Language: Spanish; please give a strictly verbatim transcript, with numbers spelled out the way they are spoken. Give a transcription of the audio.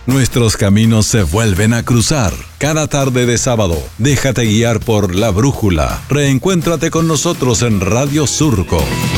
Nuestros caminos se vuelven a cruzar. Cada tarde de sábado, déjate guiar por La Brújula. Reencuéntrate con nosotros en Radio Surco.